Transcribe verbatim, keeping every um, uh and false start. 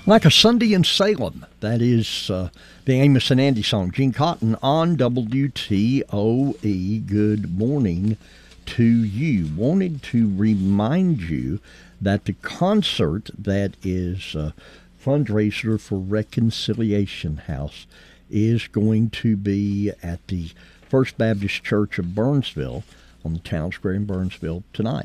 Like a Sunday in Salem. That is uh, the Amos and Andy song. Gene Cotton on W T O E. Good morning to you. Wanted to remind you that the concert that is a fundraiser for Reconciliation House is going to be at the First Baptist Church of Burnsville on the town square in Burnsville tonight.